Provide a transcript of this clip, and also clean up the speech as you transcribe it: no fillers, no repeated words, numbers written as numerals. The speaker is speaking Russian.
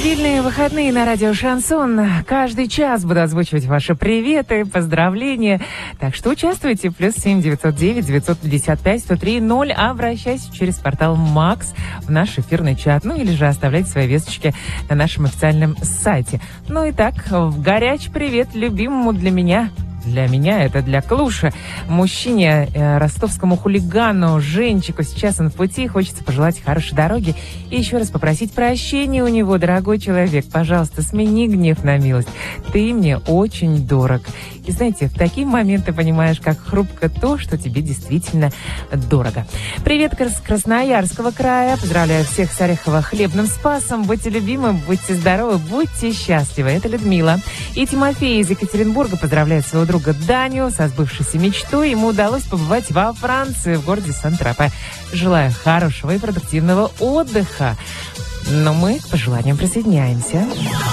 Стильные выходные на радио «Шансон». Каждый час буду озвучивать ваши приветы, поздравления. Так что участвуйте. +7 909 955 103 0. Обращайся через портал Макс в наш эфирный чат. Ну или же оставляйте свои весточки на нашем официальном сайте. Ну и так, горячий привет любимому для меня. Для меня это для Клуши. Мужчине, ростовскому хулигану, Женчику. Сейчас он в пути. Хочется пожелать хорошей дороги. И еще раз попросить прощения у него, дорогой человек. Пожалуйста, смени гнев на милость. Ты мне очень дорог. И знаете, в такие моменты понимаешь, как хрупко то, что тебе действительно дорого. Привет из Красноярского края. Поздравляю всех с Орехово-Хлебным Спасом. Будьте любимы, будьте здоровы, будьте счастливы. Это Людмила. И Тимофей из Екатеринбурга поздравляет своего друга Даню со сбывшейся мечтой. Ему удалось побывать во Франции, в городе Сан-Тропе. Желаю хорошего и продуктивного отдыха. Но мы к пожеланиям присоединяемся.